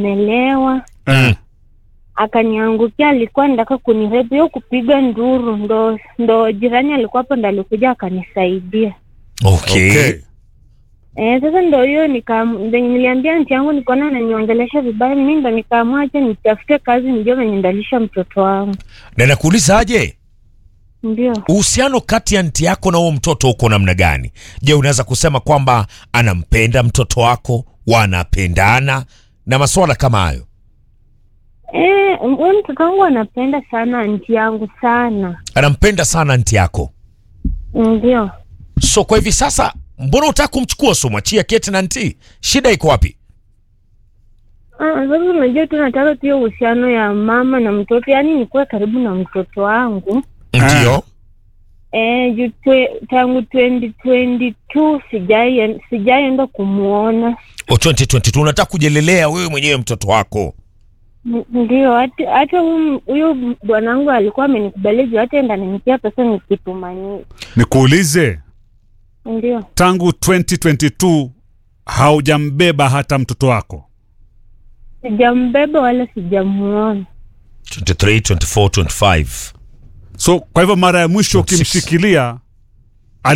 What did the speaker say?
amelewa. Akaniangukia, alikuwa anataka kunirepu, hiyo kupiga nduru, ndo jirani alikuwa hapo, ndo alikuja akanisaidia. Okay. Sasa ndo hiyo niliambia aunti yangu nikaona ananiongelesha vibaya, mimi ndo nikaamua aje nitafute kazi nijue venye ndalisha mtoto wangu. Na nakuuliza aje? Ndio. Uhusiano kati ya aunti yako na huo mtoto uko namna gani? Je, unaweza kusema kwamba anampenda mtoto wako, wanapendana na masuala kama hayo? Mtoto wangu anapenda sana aunti yangu sana. Anampenda sana aunti yako? Ndio. So kwa hivi sasa mbona unataka kumchukua, so mwachia kete na aunti? Shida iko wapi? Sasa unajua tunataka tu uhusiano ya mama na mtoto, yani nikuwe karibu na mtoto wangu. Ndio. Tangu 2022 sijaenda kumuona. 2022 unataka kujelelea wewe mwenyewe mtoto wako? Ndio, hata huyu bwanangu alikuwa amenikubalia hata enda ninikia pesa nikitumania. Nikuulize. Ndio. Tangu 2022 haujambeba hata mtoto wako? Sijambeba wala sijamuona. 23, 24, 25. So kwa hivyo mara ya mwisho ukimshikilia